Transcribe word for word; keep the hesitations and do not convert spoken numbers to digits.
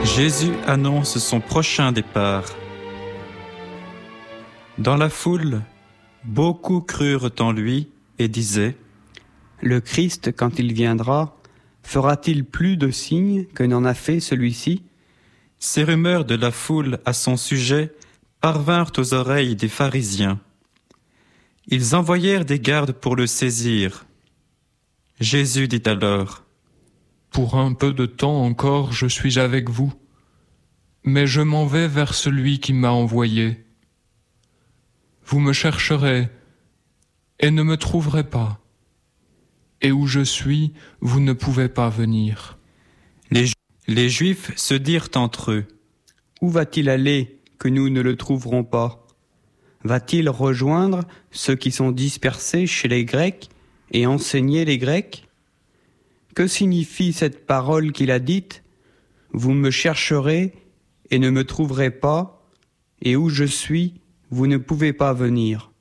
Jésus annonce son prochain départ. Dans la foule, beaucoup crurent en lui et disaient : Le Christ, quand il viendra, fera-t-il plus de signes que n'en a fait celui-ci ? Ces rumeurs de la foule à son sujet parvinrent aux oreilles des pharisiens. Ils envoyèrent des gardes pour le saisir. Jésus dit alors : Pour un peu de temps encore, je suis avec vous, mais je m'en vais vers celui qui m'a envoyé. Vous me chercherez et ne me trouverez pas. Et où je suis, vous ne pouvez pas venir. Les, Ju- les Juifs se dirent entre eux : Où va-t-il aller que nous ne le trouverons pas ? Va-t-il rejoindre ceux qui sont dispersés chez les Grecs et enseigner les Grecs ? Que signifie cette parole qu'il a dite ? Vous me chercherez et ne me trouverez pas, et où je suis, vous ne pouvez pas venir.